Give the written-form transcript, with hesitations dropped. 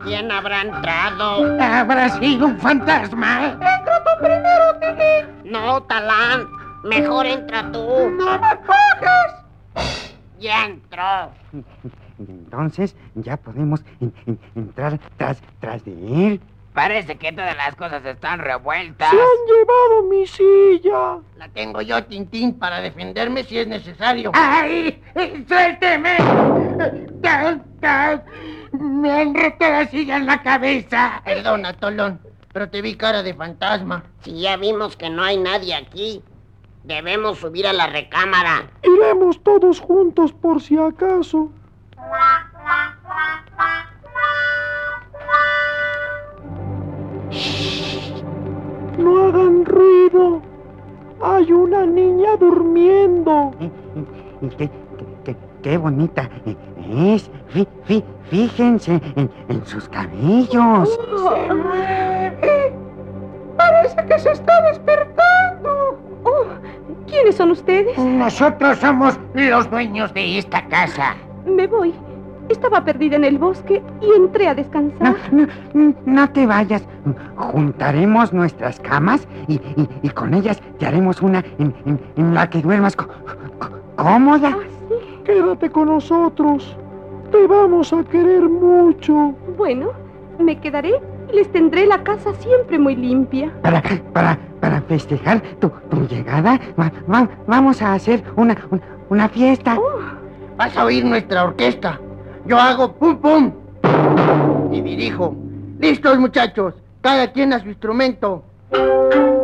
¿Quién habrá entrado? ¿Habrá sido un fantasma? ¡Entra tú primero, Tilín! No, Talán. Mejor entra tú. ¡No me toques! Ya entró. Entonces ya podemos entrar tras de él. Parece que todas las cosas están revueltas. ¡Se han llevado mi silla! La tengo yo, Tintín, para defenderme si es necesario. ¡Ay! ¡Suélteme! ¡Me han roto la silla en la cabeza! Perdona, Tolón, pero te vi cara de fantasma. Si ya vimos que no hay nadie aquí, debemos subir a la recámara. Iremos todos juntos por si acaso. No hagan ruido. Hay una niña durmiendo. ¡Qué bonita es! Fíjense en sus cabellos. ¡Se mueve! Parece que se está despertando. Oh, ¿quiénes son ustedes? Nosotros somos los dueños de esta casa. Me voy. Estaba perdida en el bosque y entré a descansar. No te vayas. Juntaremos nuestras camas y con ellas te haremos una en la que duermas cómoda. ¿Ah, sí? Quédate con nosotros. Te vamos a querer mucho. Bueno, me quedaré y les tendré la casa siempre muy limpia. Para festejar tu llegada, vamos a hacer una fiesta. Oh. Vas a oír nuestra orquesta. Yo hago pum pum y dirijo. ¡Listos, muchachos! Cada quien a su instrumento.